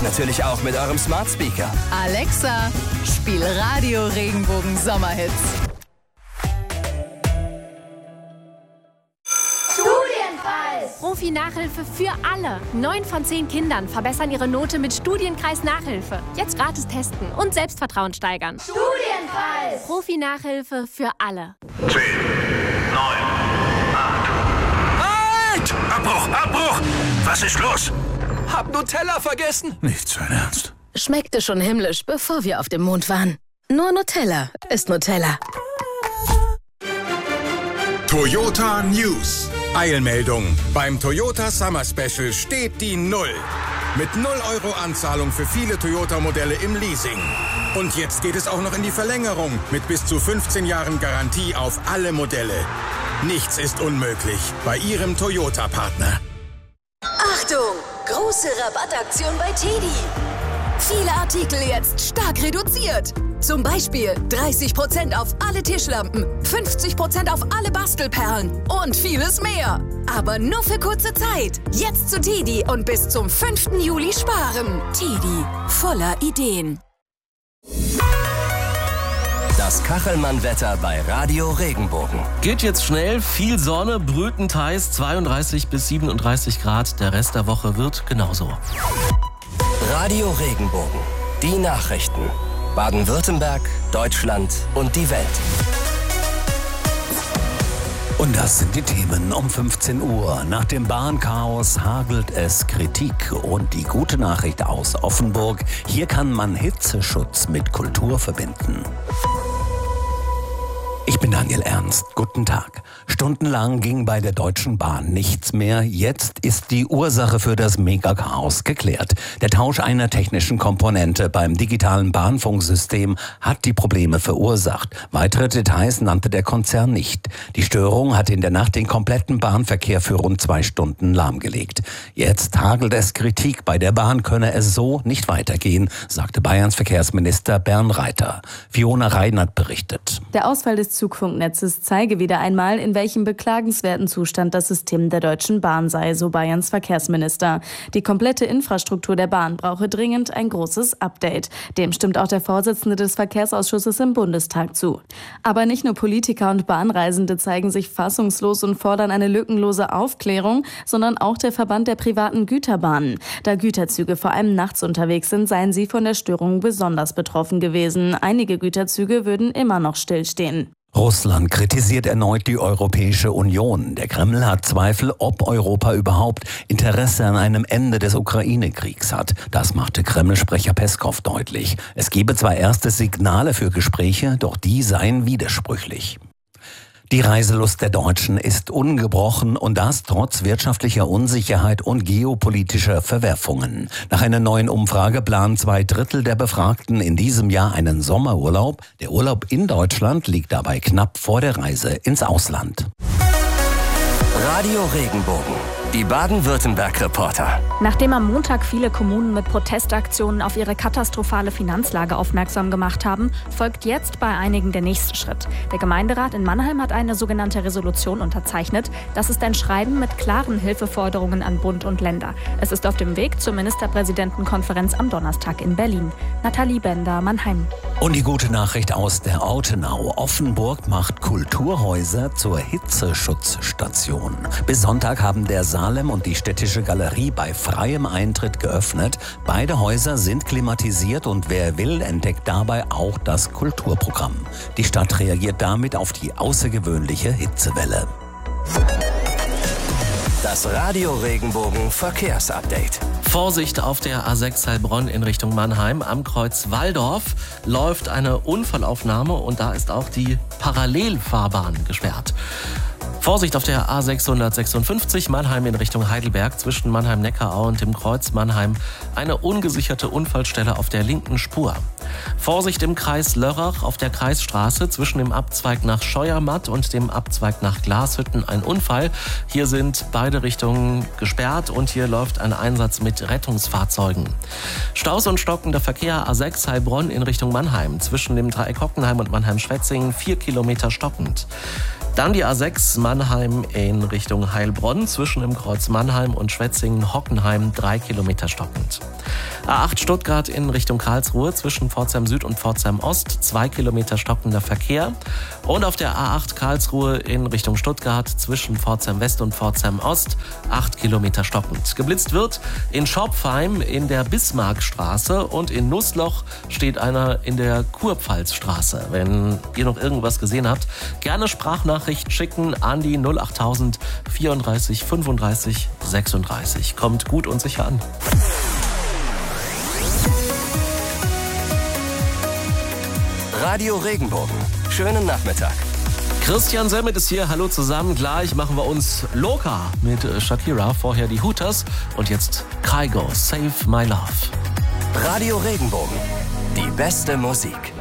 geht natürlich auch mit eurem Smart Speaker. Alexa, spiel Radio Regenbogen Sommerhits. Profi-Nachhilfe für alle. 9 von 10 Kindern verbessern ihre Note mit Studienkreis Nachhilfe. Jetzt gratis testen und Selbstvertrauen steigern. Studienkreis! Profi-Nachhilfe für alle. 10, 9, 8. Halt! Abbruch! Was ist los? Hab Nutella vergessen. Nicht sein Ernst. Schmeckte schon himmlisch, bevor wir auf dem Mond waren. Nur Nutella ist Nutella. Toyota News. Eilmeldung. Beim Toyota Summer Special steht die 0. Mit 0 € Anzahlung für viele Toyota-Modelle im Leasing. Und jetzt geht es auch noch in die Verlängerung mit bis zu 15 Jahren Garantie auf alle Modelle. Nichts ist unmöglich bei Ihrem Toyota-Partner. Achtung! Große Rabattaktion bei TEDi. Viele Artikel jetzt stark reduziert. Zum Beispiel 30% auf alle Tischlampen, 50% auf alle Bastelperlen und vieles mehr. Aber nur für kurze Zeit. Jetzt zu TEDi und bis zum 5. Juli sparen. TEDi, voller Ideen. Das Kachelmann-Wetter bei Radio Regenbogen. Geht jetzt schnell, viel Sonne, brütend heiß, 32 bis 37 Grad. Der Rest der Woche wird genauso. Radio Regenbogen. Die Nachrichten. Baden-Württemberg, Deutschland und die Welt. Und das sind die Themen um 15 Uhr. Nach dem Bahnchaos hagelt es Kritik. Und die gute Nachricht aus Offenburg: Hier kann man Hitzeschutz mit Kultur verbinden. Ich bin Daniel Ernst. Guten Tag. Stundenlang ging bei der Deutschen Bahn nichts mehr. Jetzt ist die Ursache für das Megachaos geklärt. Der Tausch einer technischen Komponente beim digitalen Bahnfunksystem hat die Probleme verursacht. Weitere Details nannte der Konzern nicht. Die Störung hat in der Nacht den kompletten Bahnverkehr für rund 2 Stunden lahmgelegt. Jetzt hagelt es Kritik. Bei der Bahn könne es so nicht weitergehen, sagte Bayerns Verkehrsminister Bernd Reiter. Fiona Reinert berichtet. Der Ausfall des Zugfunknetzes zeige wieder einmal, in welchem beklagenswerten Zustand das System der Deutschen Bahn sei, so Bayerns Verkehrsminister. Die komplette Infrastruktur der Bahn brauche dringend ein großes Update. Dem stimmt auch der Vorsitzende des Verkehrsausschusses im Bundestag zu. Aber nicht nur Politiker und Bahnreisende zeigen sich fassungslos und fordern eine lückenlose Aufklärung, sondern auch der Verband der privaten Güterbahnen. Da Güterzüge vor allem nachts unterwegs sind, seien sie von der Störung besonders betroffen gewesen. Einige Güterzüge würden immer noch stillstehen. Russland kritisiert erneut die Europäische Union. Der Kreml hat Zweifel, ob Europa überhaupt Interesse an einem Ende des Ukraine-Kriegs hat. Das machte Kreml-Sprecher Peskow deutlich. Es gebe zwar erste Signale für Gespräche, doch die seien widersprüchlich. Die Reiselust der Deutschen ist ungebrochen und das trotz wirtschaftlicher Unsicherheit und geopolitischer Verwerfungen. Nach einer neuen Umfrage planen 2/3 der Befragten in diesem Jahr einen Sommerurlaub. Der Urlaub in Deutschland liegt dabei knapp vor der Reise ins Ausland. Radio Regenbogen. Die Baden-Württemberg-Reporter. Nachdem am Montag viele Kommunen mit Protestaktionen auf ihre katastrophale Finanzlage aufmerksam gemacht haben, folgt jetzt bei einigen der nächste Schritt. Der Gemeinderat in Mannheim hat eine sogenannte Resolution unterzeichnet. Das ist ein Schreiben mit klaren Hilfeforderungen an Bund und Länder. Es ist auf dem Weg zur Ministerpräsidentenkonferenz am Donnerstag in Berlin. Nathalie Bender, Mannheim. Und die gute Nachricht aus der Autenau. Offenburg macht Kulturhäuser zur Hitzeschutzstation. Bis Sonntag haben der Salem und die Städtische Galerie bei freiem Eintritt geöffnet. Beide Häuser sind klimatisiert und wer will, entdeckt dabei auch das Kulturprogramm. Die Stadt reagiert damit auf die außergewöhnliche Hitzewelle. Das Radio Regenbogen Verkehrsupdate. Vorsicht auf der A6 Heilbronn in Richtung Mannheim. Am Kreuz Walldorf läuft eine Unfallaufnahme und da ist auch die Parallelfahrbahn gesperrt. Vorsicht auf der A656 Mannheim in Richtung Heidelberg zwischen Mannheim-Neckarau und dem Kreuz Mannheim. Eine ungesicherte Unfallstelle auf der linken Spur. Vorsicht im Kreis Lörrach auf der Kreisstraße zwischen dem Abzweig nach Scheuermatt und dem Abzweig nach Glashütten ein Unfall. Hier sind beide Richtungen gesperrt und hier läuft ein Einsatz mit Rettungsfahrzeugen. Staus und stockender Verkehr A6 Heilbronn in Richtung Mannheim zwischen dem Dreieck Hockenheim und Mannheim-Schwetzingen 4 Kilometer stockend. Dann die A6 Mannheim in Richtung Heilbronn zwischen dem Kreuz Mannheim und Schwetzingen-Hockenheim 3 Kilometer stockend. A8 Stuttgart in Richtung Karlsruhe zwischen Pforzheim Süd und Pforzheim Ost, 2 Kilometer stockender Verkehr. Und auf der A8 Karlsruhe in Richtung Stuttgart zwischen Pforzheim West und Pforzheim Ost, 8 Kilometer stockend. Geblitzt wird in Schopfheim in der Bismarckstraße und in Nussloch steht einer in der Kurpfalzstraße. Wenn ihr noch irgendwas gesehen habt, gerne Sprachnachricht schicken an die 08000 34 35 36. Kommt gut und sicher an. Radio Regenbogen. Schönen Nachmittag. Christian Semmet ist hier. Hallo zusammen. Gleich machen wir uns locker mit Shakira. Vorher die Hooters und jetzt Kygo, Save My Love. Radio Regenbogen. Die beste Musik.